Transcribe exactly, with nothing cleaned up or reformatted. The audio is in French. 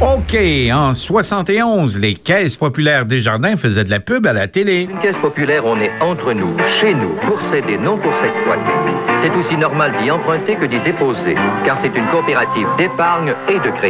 OK, en soixante et onze, les caisses populaires Desjardins faisaient de la pub à la télé. Une caisse populaire, on est entre nous, chez nous, pour s'aider, non pour s'exploiter. C'est aussi normal d'y emprunter que d'y déposer, car c'est une coopérative d'épargne et de crédit.